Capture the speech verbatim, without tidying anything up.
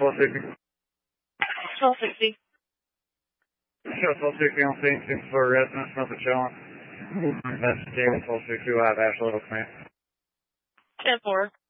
twelve sixty. twelve sixty. Show twelve sixty on scene, six for residence, nothing showing. That's Jalen twelve sixty, we'll have Ashland Command. ten four.